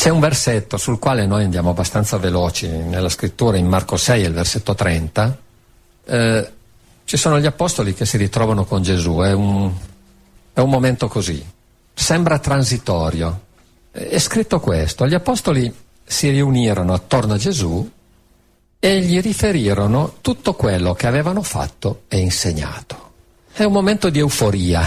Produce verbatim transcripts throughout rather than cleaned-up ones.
C'è un versetto sul quale noi andiamo abbastanza veloci nella scrittura, in Marco sei, il versetto trenta. Eh, ci sono gli apostoli che si ritrovano con Gesù, è un, è un momento così, sembra transitorio. È scritto questo: gli apostoli si riunirono attorno a Gesù e gli riferirono tutto quello che avevano fatto e insegnato. È un momento di euforia,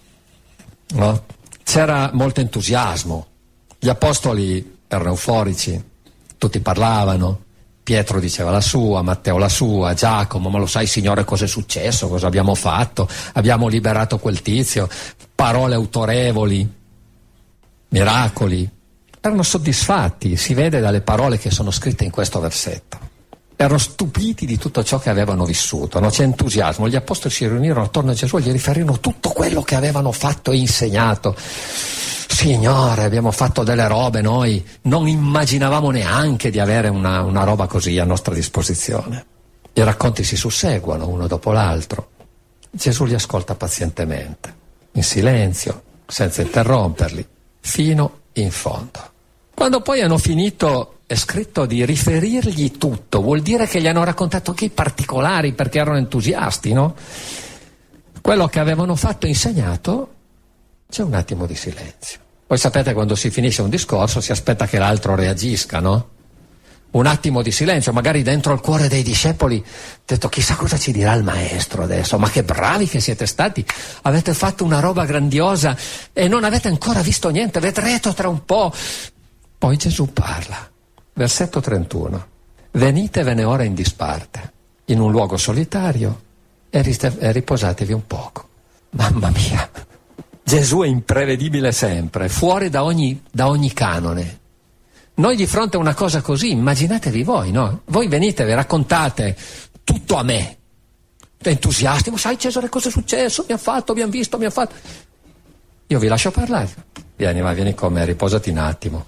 no? C'era molto entusiasmo, gli apostoli erano euforici, tutti parlavano, Pietro diceva la sua, Matteo la sua, Giacomo: ma lo sai, Signore, cosa è successo, cosa abbiamo fatto? Abbiamo liberato quel tizio, parole autorevoli, miracoli. Erano soddisfatti, si vede dalle parole che sono scritte in questo versetto. Erano stupiti di tutto ciò che avevano vissuto, no? C'è entusiasmo. Gli apostoli si riunirono attorno a Gesù e gli riferirono tutto quello che avevano fatto e insegnato. Signore, abbiamo fatto delle robe, noi non immaginavamo neanche di avere una, una roba così a nostra disposizione. I racconti si susseguono uno dopo l'altro. Gesù li ascolta pazientemente, in silenzio, senza interromperli, fino in fondo. Quando poi hanno finito, è scritto di riferirgli tutto, vuol dire che gli hanno raccontato anche i particolari, perché erano entusiasti, no? Quello che avevano fatto e insegnato, c'è un attimo di silenzio. Voi sapete, quando si finisce un discorso si aspetta che l'altro reagisca, no? Un attimo di silenzio, magari dentro il cuore dei discepoli, ho detto: chissà cosa ci dirà il maestro adesso, ma che bravi che siete stati, avete fatto una roba grandiosa e non avete ancora visto niente, vedrete tra un po'. Poi Gesù parla, versetto trentuno: venitevene ora in disparte, in un luogo solitario, e riposatevi un poco. Mamma mia, Gesù è imprevedibile sempre, fuori da ogni, da ogni canone. Noi di fronte a una cosa così, immaginatevi voi, no? Voi venite, vi raccontate tutto a me, entusiasti: ma sai, Cesare, cosa è successo? Mi ha fatto, abbiamo visto, mi ha fatto. Io vi lascio parlare. Vieni, ma vieni con me, riposati un attimo.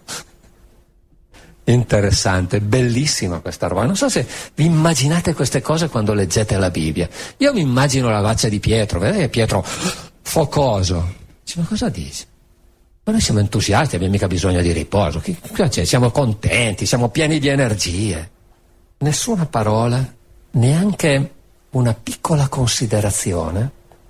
Interessante, bellissima questa roba. Non so se vi immaginate queste cose quando leggete la Bibbia. Io mi immagino la faccia di Pietro, vedete Pietro focoso. Dice: ma cosa dici? Ma noi siamo entusiasti, abbiamo mica bisogno di riposo. Che cosa c'è? Siamo contenti, siamo pieni di energie. Nessuna parola, neanche una piccola considerazione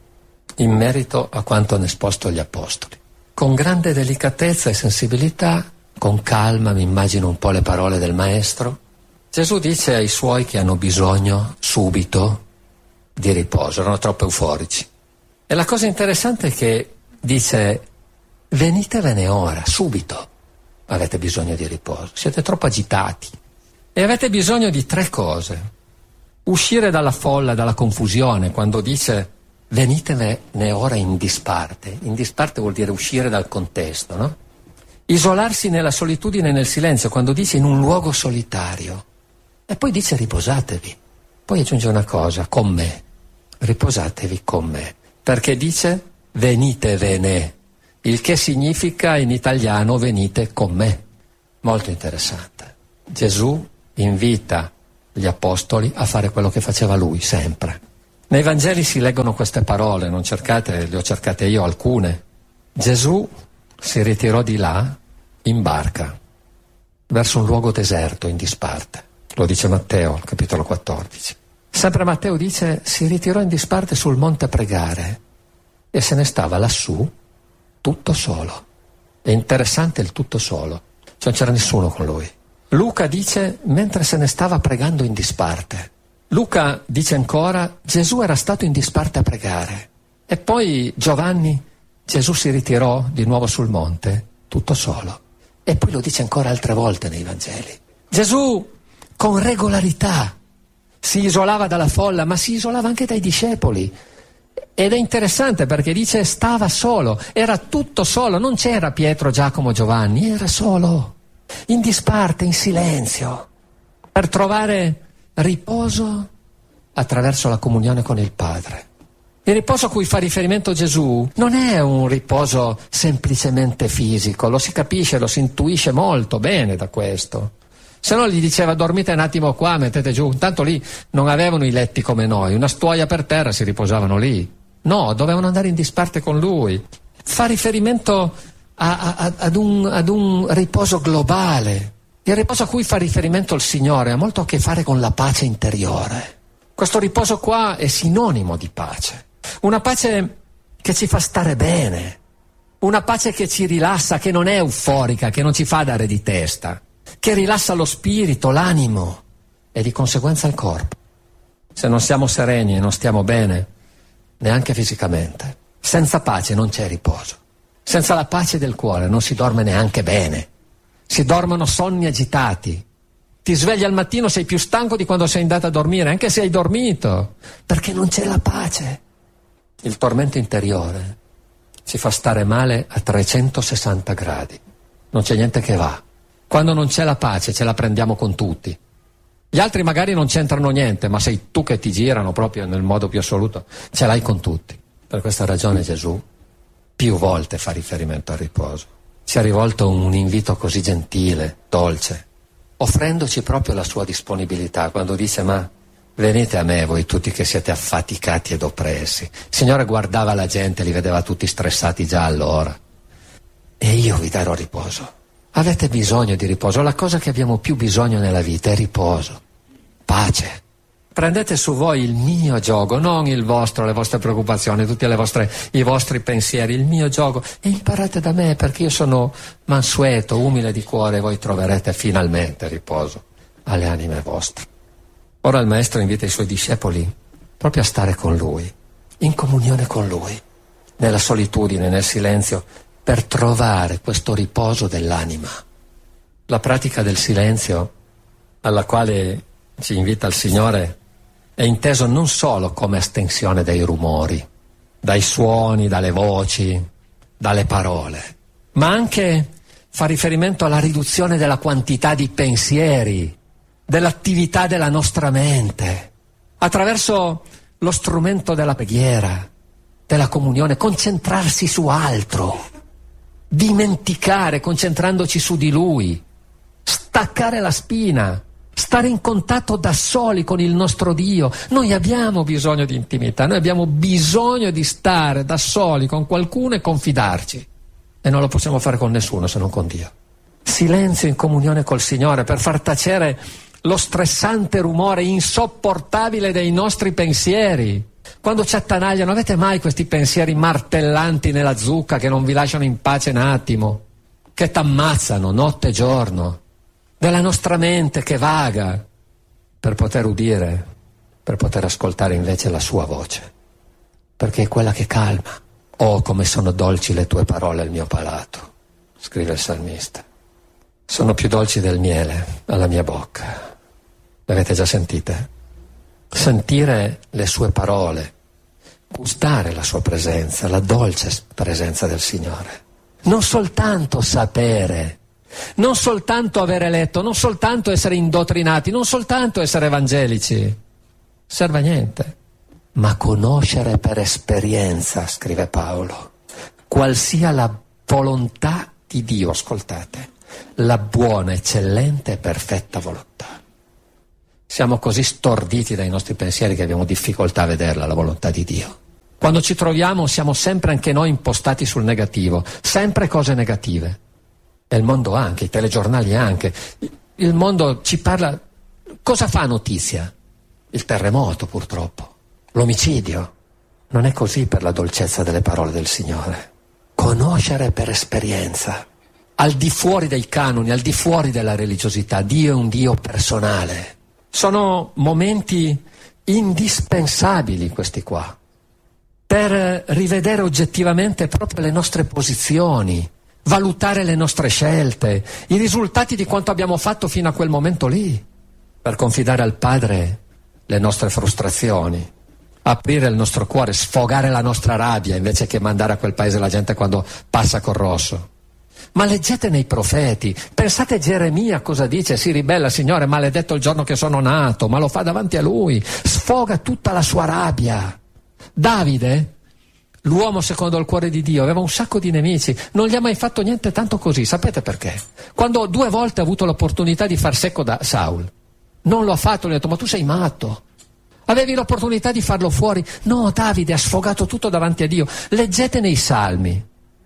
in merito a quanto hanno esposto gli apostoli. Con grande delicatezza e sensibilità, con calma, mi immagino un po' le parole del maestro, Gesù dice ai suoi che hanno bisogno subito di riposo, erano troppo euforici. E la cosa interessante è che dice: venitevene ora, subito, avete bisogno di riposo, siete troppo agitati e avete bisogno di tre cose: uscire dalla folla, dalla confusione. Quando dice venitevene ora in disparte, in disparte vuol dire uscire dal contesto, no? Isolarsi nella solitudine e nel silenzio, quando dice in un luogo solitario. E poi dice riposatevi. Poi aggiunge una cosa: con me, riposatevi con me, perché dice venitevene, il che significa in italiano venite con me. Molto interessante. Gesù invita gli apostoli a fare quello che faceva lui sempre. Nei Vangeli si leggono queste parole, non cercate, le ho cercate io alcune. Gesù si ritirò di là in barca verso un luogo deserto, in disparte. Lo dice Matteo, capitolo quattordici. Sempre Matteo dice: si ritirò in disparte sul monte a pregare e se ne stava lassù tutto solo. È interessante il tutto solo, cioè non c'era nessuno con lui. Luca dice mentre se ne stava pregando in disparte. Luca dice ancora: Gesù era stato in disparte a pregare. E poi Giovanni: Gesù si ritirò di nuovo sul monte tutto solo. E poi lo dice ancora altre volte nei Vangeli. Gesù con regolarità si isolava dalla folla, ma si isolava anche dai discepoli. Ed è interessante perché dice stava solo, era tutto solo, non c'era Pietro, Giacomo, Giovanni, era solo, in disparte, in silenzio, per trovare riposo attraverso la comunione con il Padre. Il riposo a cui fa riferimento Gesù non è un riposo semplicemente fisico, lo si capisce, lo si intuisce molto bene da questo. Se no gli diceva: dormite un attimo qua, mettete giù. Intanto lì non avevano i letti come noi, una stuoia per terra, si riposavano lì. No, dovevano andare in disparte con lui. Fa riferimento a, a, ad, un, ad un riposo globale. Il riposo a cui fa riferimento il Signore ha molto a che fare con la pace interiore. Questo riposo qua è sinonimo di pace. Una pace che ci fa stare bene, una pace che ci rilassa, che non è euforica, che non ci fa dare di testa, che rilassa lo spirito, l'animo e di conseguenza il corpo. Se non siamo sereni e non stiamo bene, neanche fisicamente, senza pace non c'è riposo. Senza la pace del cuore non si dorme neanche bene. Si dormono sonni agitati. Ti svegli al mattino, sei più stanco di quando sei andato a dormire, anche se hai dormito, perché non c'è la pace. Il tormento interiore ci fa stare male a trecentosessanta gradi. Non c'è niente che va. Quando non c'è la pace ce la prendiamo con tutti. Gli altri magari non c'entrano niente, ma sei tu che ti girano proprio nel modo più assoluto. Ce l'hai con tutti. Per questa ragione Gesù più volte fa riferimento al riposo. Ci ha rivolto un invito così gentile, dolce, offrendoci proprio la sua disponibilità quando dice: ma venite a me voi tutti che siete affaticati ed oppressi. Il Signore guardava la gente, li vedeva tutti stressati già allora. E io vi darò riposo. Avete bisogno di riposo. La cosa che abbiamo più bisogno nella vita è riposo, pace. Prendete su voi il mio giogo, non il vostro, le vostre preoccupazioni, tutti le vostre, i vostri pensieri, il mio giogo, e imparate da me, perché io sono mansueto, umile di cuore, e voi troverete finalmente riposo alle anime vostre. Ora il Maestro invita i suoi discepoli proprio a stare con Lui, in comunione con Lui, nella solitudine, nel silenzio, per trovare questo riposo dell'anima. La pratica del silenzio, alla quale ci invita il Signore, è inteso non solo come astensione dai rumori, dai suoni, dalle voci, dalle parole, ma anche fa riferimento alla riduzione della quantità di pensieri, dell'attività della nostra mente, attraverso lo strumento della preghiera, della comunione, concentrarsi su altro, dimenticare concentrandoci su di Lui, staccare la spina, stare in contatto da soli con il nostro Dio. Noi abbiamo bisogno di intimità, noi abbiamo bisogno di stare da soli con qualcuno e confidarci, e non lo possiamo fare con nessuno se non con Dio. Silenzio in comunione col Signore per far tacere lo stressante rumore insopportabile dei nostri pensieri. Quando ci attanagliano, avete mai questi pensieri martellanti nella zucca che non vi lasciano in pace un attimo, che t'ammazzano notte e giorno? Della nostra mente che vaga per poter udire, per poter ascoltare invece la sua voce, perché è quella che calma. Oh, come sono dolci le tue parole al mio palato, scrive il salmista. Sono più dolci del miele alla mia bocca. Le avete già sentite? Sentire le sue parole, gustare la sua presenza, la dolce presenza del Signore. Non soltanto sapere, non soltanto avere letto, non soltanto essere indottrinati, non soltanto essere evangelici, serve a niente, ma conoscere per esperienza, scrive Paolo, qual sia la volontà di Dio, ascoltate, la buona, eccellente e perfetta volontà. Siamo così storditi dai nostri pensieri che abbiamo difficoltà a vederla, la volontà di Dio. Quando ci troviamo siamo sempre anche noi impostati sul negativo, sempre cose negative. E il mondo anche, i telegiornali anche. Il mondo ci parla. Cosa fa notizia? Il terremoto, purtroppo. L'omicidio. Non è così per la dolcezza delle parole del Signore. Conoscere per esperienza. Al di fuori dei canoni, al di fuori della religiosità, Dio è un Dio personale. Sono momenti indispensabili questi qua, per rivedere oggettivamente proprio le nostre posizioni, valutare le nostre scelte, i risultati di quanto abbiamo fatto fino a quel momento lì, per confidare al Padre le nostre frustrazioni, aprire il nostro cuore, sfogare la nostra rabbia invece che mandare a quel paese la gente quando passa col rosso. Ma leggete nei profeti, pensate Geremia cosa dice, si ribella, Signore, maledetto il giorno che sono nato, ma lo fa davanti a lui, sfoga tutta la sua rabbia. Davide, l'uomo secondo il cuore di Dio, aveva un sacco di nemici, non gli ha mai fatto niente tanto così, sapete perché? Quando due volte ha avuto l'opportunità di far secco da Saul, non lo ha fatto, gli ha detto, ma tu sei matto. Avevi l'opportunità di farlo fuori? No, Davide ha sfogato tutto davanti a Dio. Leggete nei Salmi.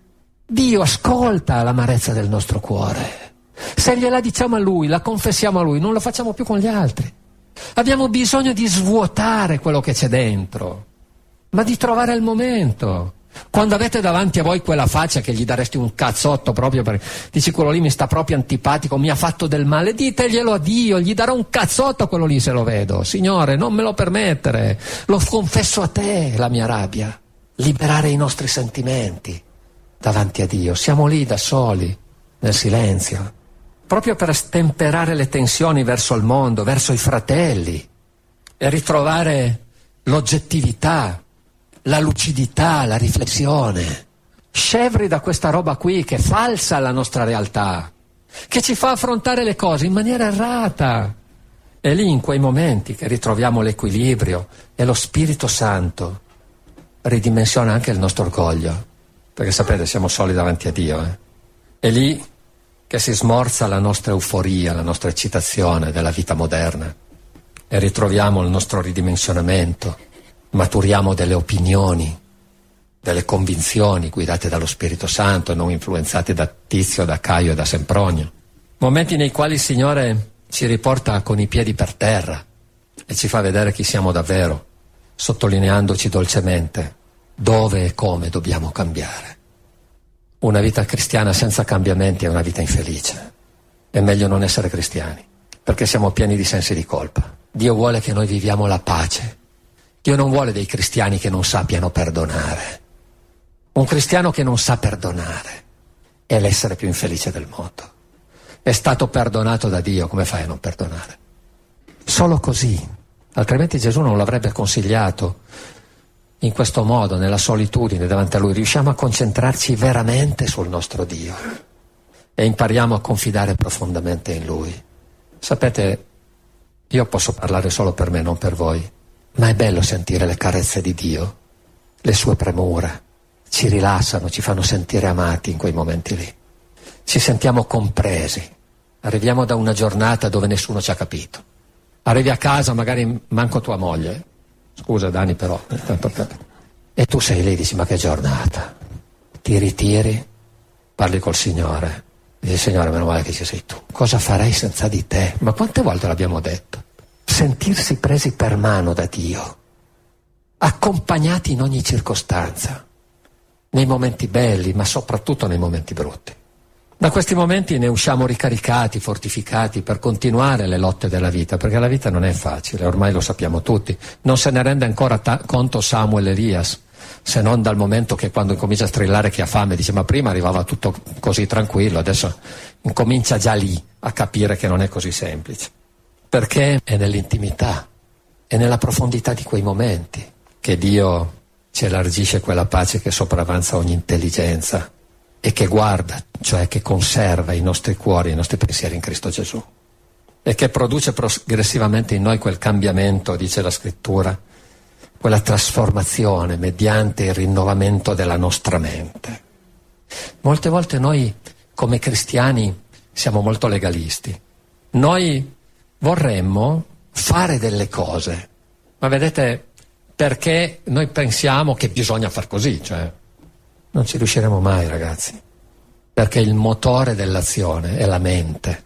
Dio ascolta l'amarezza del nostro cuore. Se gliela diciamo a Lui, la confessiamo a Lui, non lo facciamo più con gli altri. Abbiamo bisogno di svuotare quello che c'è dentro, ma di trovare il momento. Quando avete davanti a voi quella faccia che gli daresti un cazzotto proprio perché dici quello lì mi sta proprio antipatico, mi ha fatto del male, diteglielo a Dio, gli darò un cazzotto a quello lì se lo vedo. Signore, non me lo permettere, lo confesso a te la mia rabbia. Liberare i nostri sentimenti davanti a Dio. Siamo lì da soli, nel silenzio, proprio per stemperare le tensioni verso il mondo, verso i fratelli, e ritrovare l'oggettività, la lucidità, la riflessione, scevri da questa roba qui che falsa la nostra realtà, che ci fa affrontare le cose in maniera errata. È lì, in quei momenti, che ritroviamo l'equilibrio e lo Spirito Santo ridimensiona anche il nostro orgoglio, perché sapete, siamo soli davanti a Dio. Eh? È lì che si smorza la nostra euforia, la nostra eccitazione della vita moderna, e ritroviamo il nostro ridimensionamento. Maturiamo delle opinioni, delle convinzioni guidate dallo Spirito Santo, non influenzate da Tizio, da Caio e da Sempronio. Momenti nei quali il Signore ci riporta con i piedi per terra e ci fa vedere chi siamo davvero, sottolineandoci dolcemente dove e come dobbiamo cambiare. Una vita cristiana senza cambiamenti è una vita infelice. È meglio non essere cristiani, perché siamo pieni di sensi di colpa. Dio vuole che noi viviamo la pace. Dio non vuole dei cristiani che non sappiano perdonare. Un cristiano che non sa perdonare è l'essere più infelice del mondo. È stato perdonato da Dio, come fai a non perdonare? Solo così, altrimenti Gesù non l'avrebbe consigliato in questo modo, nella solitudine davanti a Lui. Riusciamo a concentrarci veramente sul nostro Dio e impariamo a confidare profondamente in Lui. Sapete, io posso parlare solo per me, non per voi. Ma è bello sentire le carezze di Dio, le sue premure, ci rilassano, ci fanno sentire amati in quei momenti lì. Ci sentiamo compresi. Arriviamo da una giornata dove nessuno ci ha capito. Arrivi a casa, magari manco tua moglie. Scusa Dani, però. E tu sei lì e dici, ma che giornata. Ti ritiri, parli col Signore. Dici, Signore, meno male che ci sei tu. Cosa farei senza di te? Ma quante volte l'abbiamo detto? Sentirsi presi per mano da Dio, accompagnati in ogni circostanza, nei momenti belli, ma soprattutto nei momenti brutti. Da questi momenti ne usciamo ricaricati, fortificati per continuare le lotte della vita, perché la vita non è facile, ormai lo sappiamo tutti. Non se ne rende ancora ta- conto Samuel Elias, se non dal momento che, quando incomincia a strillare che ha fame, dice ma prima arrivava tutto così tranquillo, adesso incomincia già lì a capire che non è così semplice. Perché è nell'intimità, è nella profondità di quei momenti che Dio ci elargisce quella pace che sopravanza ogni intelligenza e che guarda, cioè che conserva i nostri cuori, i nostri pensieri in Cristo Gesù, e che produce progressivamente in noi quel cambiamento, dice la Scrittura, quella trasformazione mediante il rinnovamento della nostra mente. Molte volte noi come cristiani siamo molto legalisti. Noi vorremmo fare delle cose, ma vedete, perché noi pensiamo che bisogna far così, cioè non ci riusciremo mai, ragazzi, perché il motore dell'azione è la mente.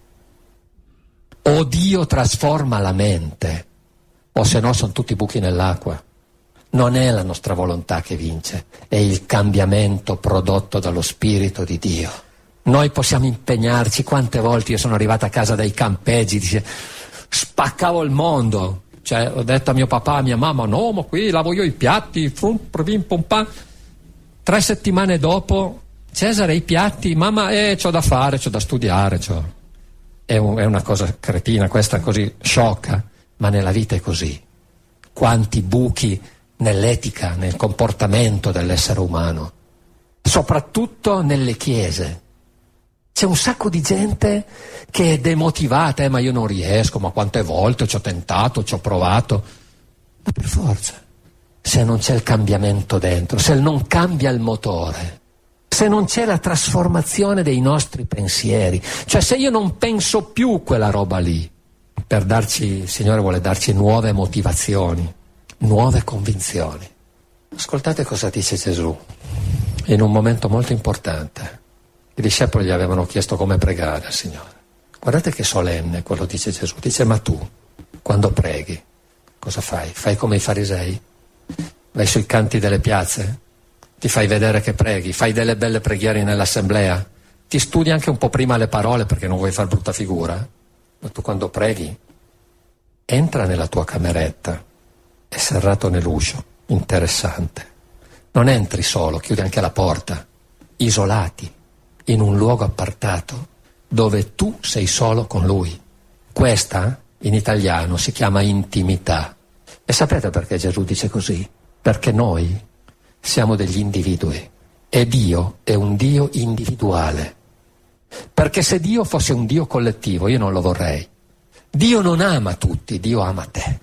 O Dio trasforma la mente, o se no sono tutti buchi nell'acqua. Non è la nostra volontà che vince, è il cambiamento prodotto dallo Spirito di Dio. Noi possiamo impegnarci, quante volte io sono arrivata a casa dai campeggi, dice, spaccavo il mondo, cioè ho detto a mio papà, a mia mamma, no, ma qui lavo io i piatti, frum, prim, pom, pam. Tre settimane dopo, Cesare, i piatti, mamma, eh, c'ho da fare, c'ho da studiare, c'ho. È, un, è una cosa cretina, questa così sciocca, ma nella vita è così. Quanti buchi nell'etica, nel comportamento dell'essere umano, soprattutto nelle chiese. C'è un sacco di gente che è demotivata, eh, ma io non riesco, ma quante volte ci ho tentato, ci ho provato. Ma per forza, se non c'è il cambiamento dentro, se non cambia il motore, se non c'è la trasformazione dei nostri pensieri, cioè se io non penso più quella roba lì, per darci, il Signore vuole darci nuove motivazioni, nuove convinzioni. Ascoltate cosa dice Gesù. in un momento molto importante, i discepoli gli avevano chiesto come pregare al Signore. Guardate che solenne quello dice Gesù. Dice: ma tu, quando preghi, cosa fai? Fai come i farisei? Vai sui canti delle piazze? Ti fai vedere che preghi? Fai delle belle preghiere nell'assemblea? Ti studi anche un po' prima le parole perché non vuoi far brutta figura? Ma tu quando preghi, entra nella tua cameretta, è serrato nell'uscio, interessante. Non entri solo, chiudi anche la porta, isolati, in un luogo appartato, dove tu sei solo con lui. Questa, in italiano, si chiama intimità. E sapete perché Gesù dice così? Perché noi siamo degli individui e Dio è un Dio individuale. Perché se Dio fosse un Dio collettivo, io non lo vorrei. Dio non ama tutti, Dio ama te.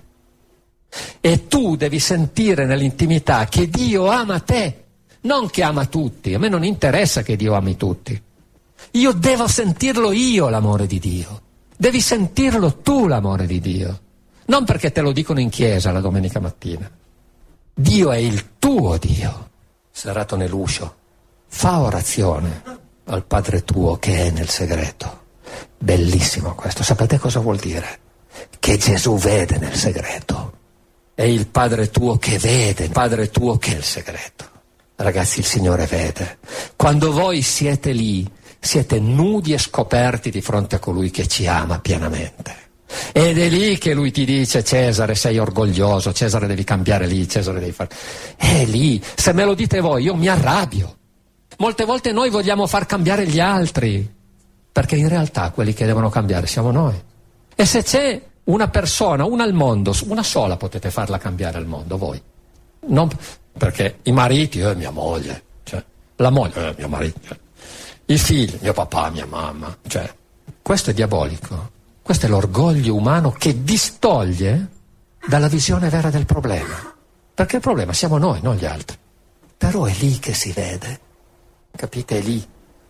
E tu devi sentire nell'intimità che Dio ama te, non che ama tutti. A me non interessa che Dio ami tutti. Io devo sentirlo io l'amore di Dio. Devi sentirlo tu l'amore di Dio. Non perché te lo dicono in chiesa la domenica mattina. Dio è il tuo Dio. Serrato nell'uscio, fa orazione al Padre tuo che è nel segreto. Bellissimo questo. Sapete cosa vuol dire? Che Gesù vede nel segreto. È il Padre tuo che vede, il Padre tuo che è il segreto. Ragazzi, il Signore vede. Quando voi siete lì, siete nudi e scoperti di fronte a colui che ci ama pienamente. Ed è lì che lui ti dice: Cesare, sei orgoglioso, Cesare devi cambiare lì, Cesare devi fare... È lì. Se me lo dite voi, io mi arrabbio. Molte volte noi vogliamo far cambiare gli altri, perché in realtà quelli che devono cambiare siamo noi. E se c'è una persona, una al mondo, una sola potete farla cambiare al mondo, voi. Non perché i mariti, eh, mia moglie, cioè, la moglie, eh, mio marito, cioè, i figli, mio papà, mia mamma, cioè, questo è diabolico. Questo è l'orgoglio umano che distoglie dalla visione vera del problema. Perché il problema siamo noi, non gli altri. Però è lì che si vede. Capite? È lì.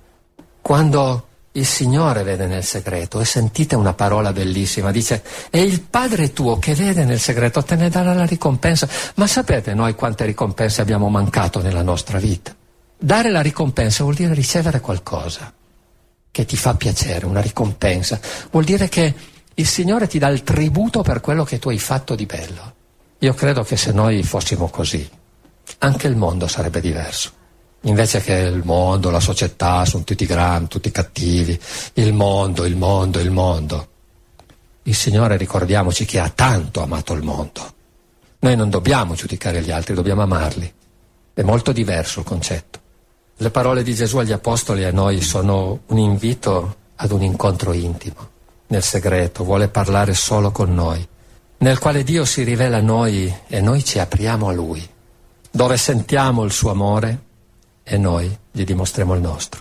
Quando il Signore vede nel segreto, e sentite una parola bellissima, dice: è il Padre tuo che vede nel segreto, te ne darà la ricompensa. Ma sapete noi quante ricompense abbiamo mancato nella nostra vita? Dare la ricompensa vuol dire ricevere qualcosa che ti fa piacere, una ricompensa. Vuol dire che il Signore ti dà il tributo per quello che tu hai fatto di bello. Io credo che se noi fossimo così, anche il mondo sarebbe diverso. Invece che il mondo, la società, sono tutti grandi, tutti cattivi, il mondo, il mondo, il mondo. Il Signore, ricordiamoci che ha tanto amato il mondo. Noi non dobbiamo giudicare gli altri, dobbiamo amarli. È molto diverso il concetto. Le parole di Gesù agli Apostoli e a noi sono un invito ad un incontro intimo, nel segreto, vuole parlare solo con noi, nel quale Dio si rivela a noi e noi ci apriamo a Lui, dove sentiamo il suo amore e noi gli dimostriamo il nostro.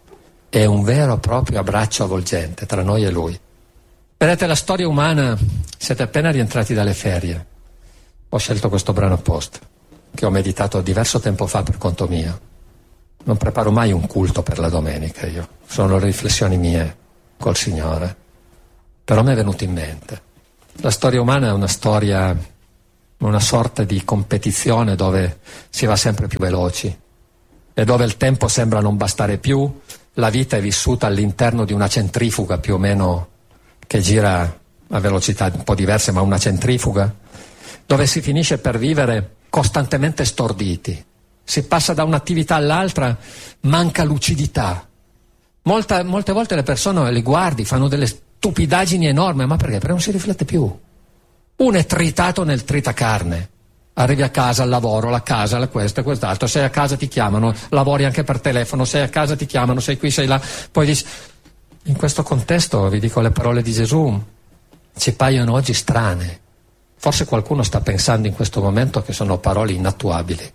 È un vero e proprio abbraccio avvolgente tra noi e Lui. Vedete, la storia umana, siete appena rientrati dalle ferie. Ho scelto questo brano apposta, che ho meditato diverso tempo fa per conto mio. Non preparo mai un culto per la domenica io, sono le riflessioni mie col Signore. Però mi è venuto in mente. La storia umana è una storia, una sorta di competizione dove si va sempre più veloci e dove il tempo sembra non bastare più, la vita è vissuta all'interno di una centrifuga più o meno che gira a velocità un po' diverse, ma una centrifuga, dove si finisce per vivere costantemente storditi. Si passa da un'attività all'altra, manca lucidità. Molta, molte volte le persone le guardi, fanno delle stupidaggini enormi, ma perché? Perché non si riflette più. Uno è tritato nel tritacarne. Arrivi a casa, al lavoro, la casa, la questo e quest'altro, sei a casa ti chiamano, lavori anche per telefono, sei a casa ti chiamano, sei qui, sei là. Poi dici... In questo contesto, vi dico, le parole di Gesù ci paiono oggi strane. Forse qualcuno sta pensando in questo momento che sono parole inattuabili.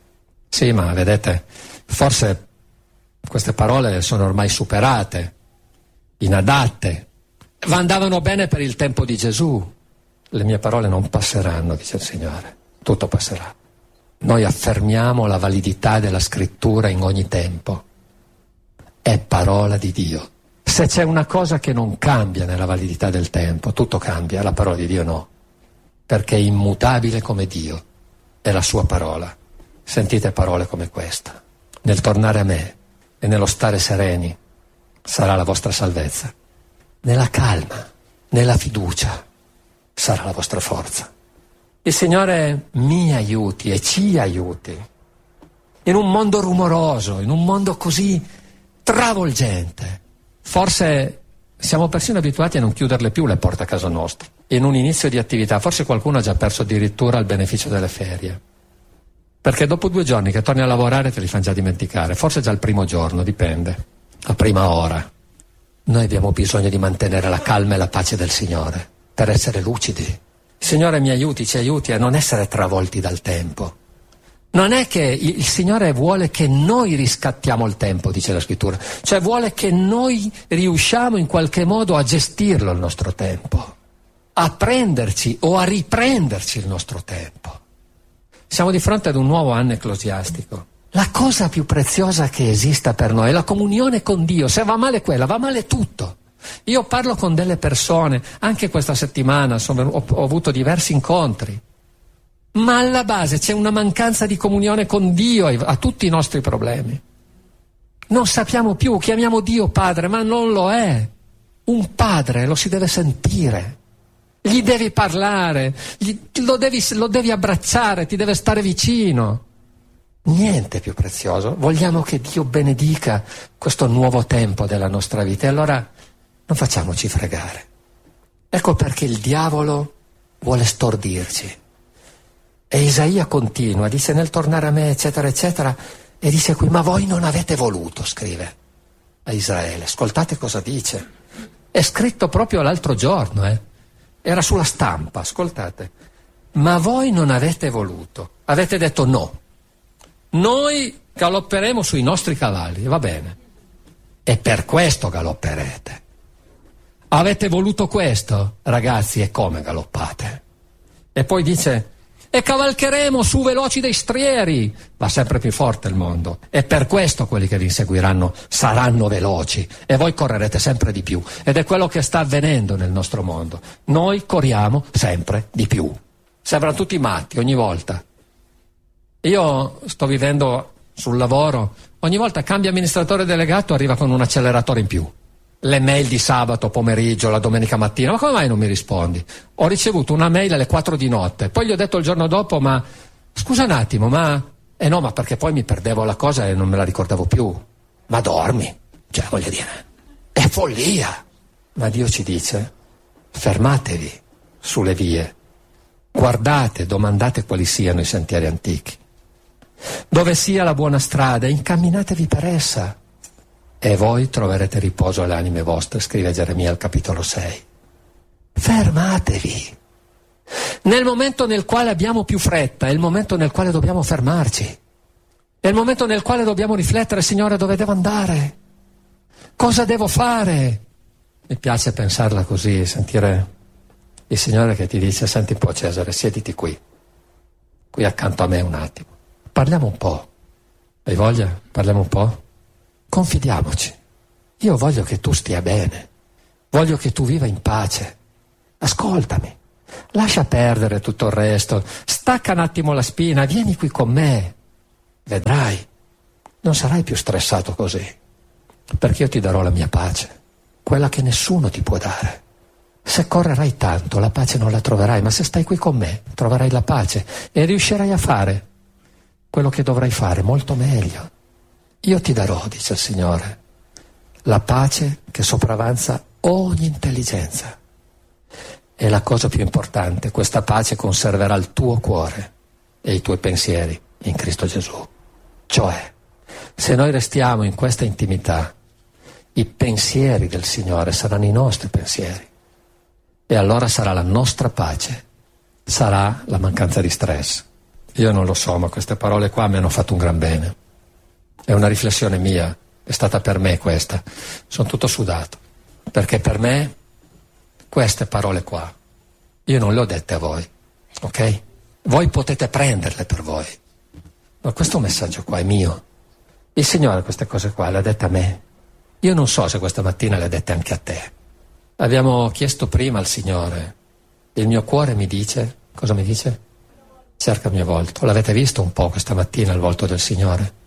Sì, ma vedete, forse queste parole sono ormai superate, inadatte, ma andavano bene per il tempo di Gesù. Le mie parole non passeranno, dice il Signore, tutto passerà. Noi affermiamo la validità della scrittura in ogni tempo. È parola di Dio. Se c'è una cosa che non cambia nella validità del tempo, tutto cambia, la parola di Dio no, perché è immutabile come Dio, è la sua parola. Sentite parole come questa: Nel tornare a me e nello stare sereni sarà la vostra salvezza. Nella calma, nella fiducia sarà la vostra forza. Il Signore mi aiuti e ci aiuti in un mondo rumoroso, in un mondo così travolgente. Forse siamo persino abituati a non chiuderle più le porte a casa nostra. In un inizio di attività, forse qualcuno ha già perso addirittura il beneficio delle ferie. Perché dopo due giorni che torni a lavorare te li fanno già dimenticare, forse già il primo giorno, dipende, la prima ora. Noi abbiamo bisogno di mantenere la calma e la pace del Signore per essere lucidi. Il Signore mi aiuti, ci aiuti a non essere travolti dal tempo. Non è che il Signore vuole che noi riscattiamo il tempo, dice la Scrittura, cioè vuole che noi riusciamo in qualche modo a gestirlo il nostro tempo, a prenderci o a riprenderci il nostro tempo. Siamo di fronte ad un nuovo anno ecclesiastico. La cosa più preziosa che esista per noi è la comunione con Dio. Se va male quella, va male tutto. Io parlo con delle persone, anche questa settimana sono, ho, ho avuto diversi incontri, ma alla base c'è una mancanza di comunione con Dio a tutti i nostri problemi. Non sappiamo più, chiamiamo Dio Padre, ma non lo è. Un padre lo si deve sentire, gli devi parlare, gli, lo, devi, lo devi abbracciare, ti deve stare vicino. Niente più prezioso. Vogliamo che Dio benedica questo nuovo tempo della nostra vita e allora non facciamoci fregare. Ecco perché il diavolo vuole stordirci. E Isaia continua, dice nel tornare a me, eccetera, eccetera, e dice qui, ma voi non avete voluto, scrive a Israele. Ascoltate cosa dice. È scritto proprio l'altro giorno, eh. Era sulla stampa, ascoltate. Ma voi non avete voluto, avete detto no. Noi galopperemo sui nostri cavalli, va bene. E per questo galopperete. Avete voluto questo? Ragazzi, e come galoppate? E poi dice, e cavalcheremo su veloci dei strieri. Va sempre più forte il mondo. E per questo quelli che vi inseguiranno saranno veloci. E voi correrete sempre di più. Ed è quello che sta avvenendo nel nostro mondo. Noi corriamo sempre di più. Sembrano tutti matti ogni volta. Io sto vivendo sul lavoro, ogni volta cambia amministratore delegato, arriva con un acceleratore in più. Le mail di sabato pomeriggio, la domenica mattina, ma come mai non mi rispondi? Ho ricevuto una mail alle quattro di notte, poi gli ho detto il giorno dopo, ma scusa un attimo, ma... Eh no, ma perché poi mi perdevo la cosa e non me la ricordavo più. Ma dormi, cioè voglio dire, è follia. Ma Dio ci dice, fermatevi sulle vie, guardate, domandate quali siano i sentieri antichi. Dove sia la buona strada, incamminatevi per essa e voi troverete riposo alle anime vostre, scrive Geremia al capitolo sei. Fermatevi. Nel momento nel quale abbiamo più fretta è il momento nel quale dobbiamo fermarci, è il momento nel quale dobbiamo riflettere, Signore, dove devo andare? Cosa devo fare? Mi piace pensarla così, sentire il Signore che ti dice, senti un po' Cesare, siediti qui, qui accanto a me un attimo. Parliamo un po'. Hai voglia? Parliamo un po'? Confidiamoci. Io voglio che tu stia bene. Voglio che tu viva in pace. Ascoltami. Lascia perdere tutto il resto. Stacca un attimo la spina. Vieni qui con me. Vedrai. Non sarai più stressato così. Perché io ti darò la mia pace. Quella che nessuno ti può dare. Se correrai tanto, la pace non la troverai. Ma se stai qui con me, troverai la pace. E riuscirai a fare quello che dovrai fare molto meglio. Io ti darò, dice il Signore, la pace che sopravanza ogni intelligenza. E la cosa più importante, questa pace conserverà il tuo cuore e i tuoi pensieri in Cristo Gesù. Cioè, se noi restiamo in questa intimità, i pensieri del Signore saranno i nostri pensieri. E allora sarà la nostra pace, sarà la mancanza di stress. Io non lo so, ma queste parole qua mi hanno fatto un gran bene. È una riflessione mia, è stata per me questa. Sono tutto sudato, perché per me queste parole qua, io non le ho dette a voi, ok? Voi potete prenderle per voi, ma questo messaggio qua è mio. Il Signore queste cose qua le ha dette a me. Io non so se questa mattina le ha dette anche a te. Abbiamo chiesto prima al Signore, il mio cuore mi dice, cosa mi dice? Cerca il mio volto. L'avete visto un po' questa mattina il volto del Signore?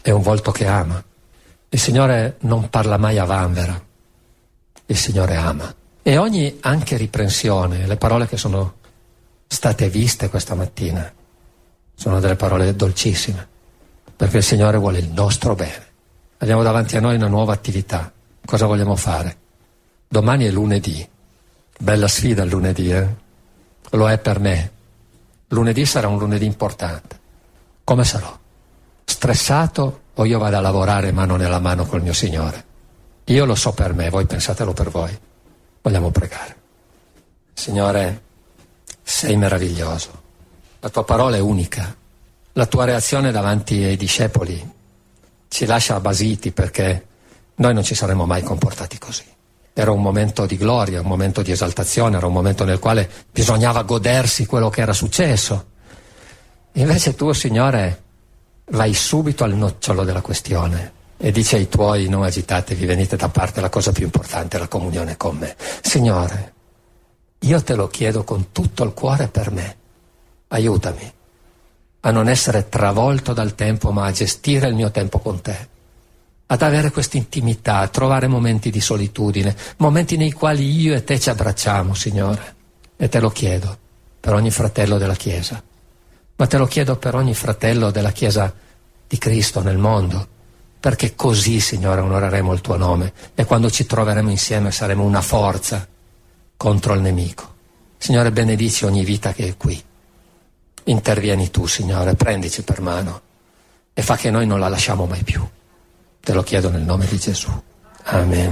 è un volto che ama. Il Signore non parla mai a vanvera, il Signore ama. E ogni anche riprensione, le parole che sono state viste questa mattina, sono delle parole dolcissime, perché il Signore vuole il nostro bene. Abbiamo davanti a noi una nuova attività. Cosa vogliamo fare? Domani è lunedì. Bella sfida il lunedì, eh? Lo è per me. Lunedì sarà un lunedì importante. Come sarò? Stressato o io vado a lavorare mano nella mano col mio Signore? Io lo so per me, voi pensatelo per voi. Vogliamo pregare. Signore, sei meraviglioso. La tua parola è unica. La tua reazione davanti ai discepoli ci lascia basiti, perché noi non ci saremmo mai comportati così. Era un momento di gloria, un momento di esaltazione, era un momento nel quale bisognava godersi quello che era successo. Invece tu, Signore, vai subito al nocciolo della questione e dici ai tuoi: non agitatevi, venite da parte, la cosa più importante è la comunione con me. Signore, io te lo chiedo con tutto il cuore per me. Aiutami a non essere travolto dal tempo, ma a gestire il mio tempo con te, ad avere questa intimità, a trovare momenti di solitudine, momenti nei quali io e te ci abbracciamo, Signore. E te lo chiedo per ogni fratello della Chiesa, ma te lo chiedo per ogni fratello della Chiesa di Cristo nel mondo, perché così, Signore, onoreremo il tuo nome e quando ci troveremo insieme saremo una forza contro il nemico. Signore, benedici ogni vita che è qui. Intervieni tu, Signore, prendici per mano e fa che noi non la lasciamo mai più. Te lo chiedo nel nome di Gesù. Amen.